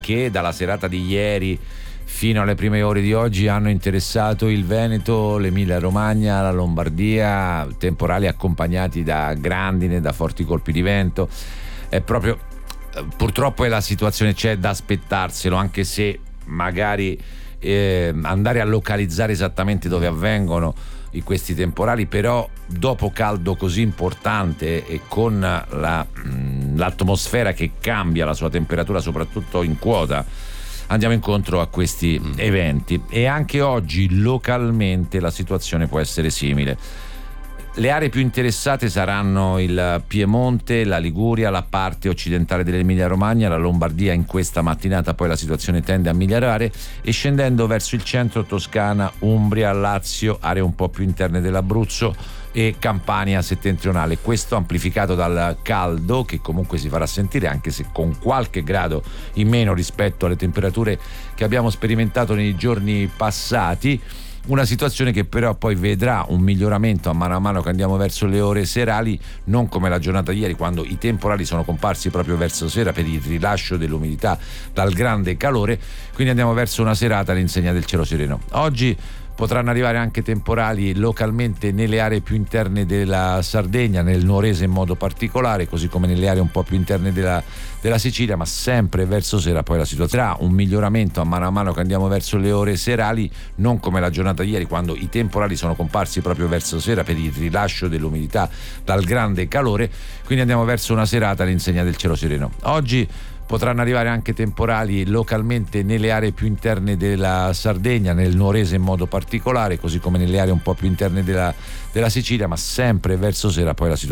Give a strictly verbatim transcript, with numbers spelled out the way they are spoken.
che dalla serata di ieri fino alle prime ore di oggi hanno interessato il Veneto, l'Emilia Romagna, la Lombardia, temporali accompagnati da grandine, da forti colpi di vento. È proprio, purtroppo è la situazione, c'è da aspettarselo, anche se magari eh, andare a localizzare esattamente dove avvengono di questi temporali, però dopo caldo così importante e con la, mh, l'atmosfera che cambia la sua temperatura soprattutto in quota, andiamo incontro a questi mm. eventi. E anche oggi localmente la situazione può essere simile. Le aree più interessate saranno il Piemonte, la Liguria, la parte occidentale dell'Emilia Romagna, la Lombardia. In questa mattinata poi la situazione tende a migliorare, e scendendo verso il centro, Toscana, Umbria, Lazio, aree un po' più interne dell'Abruzzo e Campania settentrionale. Questo amplificato dal caldo che comunque si farà sentire, anche se con qualche grado in meno rispetto alle temperature che abbiamo sperimentato nei giorni passati. Una situazione che però poi vedrà un miglioramento a mano a mano che andiamo verso le ore serali, non come la giornata di ieri, quando i temporali sono comparsi proprio verso sera per il rilascio dell'umidità dal grande calore. Quindi andiamo verso una serata all'insegna del cielo sereno. Oggi potranno arrivare anche temporali localmente nelle aree più interne della Sardegna, nel Nuorese in modo particolare, così come nelle aree un po' più interne della, della Sicilia, ma sempre verso sera poi la situazione sarà un miglioramento a mano a mano che andiamo verso le ore serali, non come la giornata di ieri, quando i temporali sono comparsi proprio verso sera per il rilascio dell'umidità dal grande calore. Quindi andiamo verso una serata all'insegna del cielo sereno. Oggi potranno arrivare anche temporali localmente nelle aree più interne della Sardegna, nel Nuorese in modo particolare, così come nelle aree un po' più interne della, della Sicilia, ma sempre verso sera poi la situazione